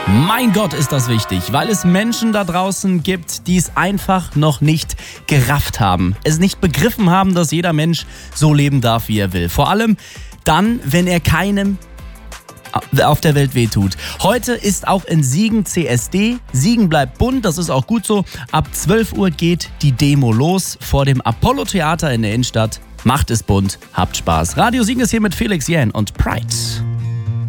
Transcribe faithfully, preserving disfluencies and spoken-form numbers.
Mein Gott, ist das wichtig, weil es Menschen da draußen gibt, die es einfach noch nicht gerafft haben. Es nicht begriffen haben, dass jeder Mensch so leben darf, wie er will. Vor allem dann, wenn er keinem auf der Welt wehtut. Heute ist auch in Siegen C S D. Siegen bleibt bunt, das ist auch gut so. Ab zwölf Uhr geht die Demo los vor dem Apollo-Theater in der Innenstadt. Macht es bunt, habt Spaß. Radio Siegen ist hier mit Felix Jähn und Pride.